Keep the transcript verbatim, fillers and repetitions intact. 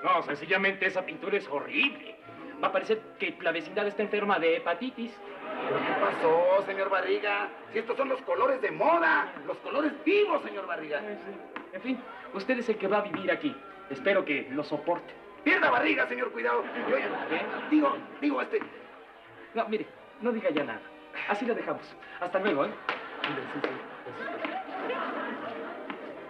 No, sencillamente esa pintura es horrible. Va a parecer que la vecindad está enferma de hepatitis. ¿Pero qué pasó, señor Barriga? Si estos son los colores de moda, los colores vivos, señor Barriga. En fin, usted es el que va a vivir aquí. Espero que lo soporte. Pierda Barriga, señor, cuidado. Yo, ¿Eh? Digo, digo, este... No, mire, no diga ya nada. Así la dejamos. Hasta luego, ¿eh? Sí, sí, sí.